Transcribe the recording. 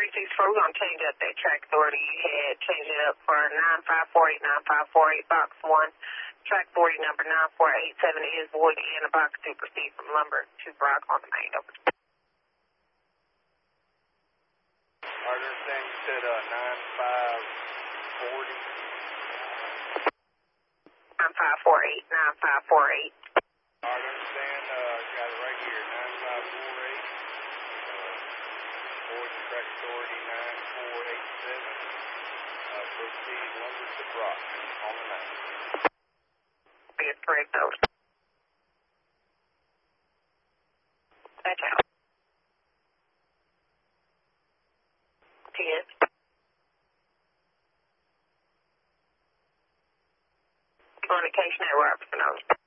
364, we're going to change up that track authority you had. Change it up for 9548, 9548, box 1. Track authority number 9487 is void and a box 2 proceed from lumber to Brock on the main. Over. I understand you said 9540. 9548, 9548. I understand, got it right here, 9548. Void track authority 9487. Proceed lumber to Brock on the main. It's correct, over. That's out. 10. Communication at Robertson, over.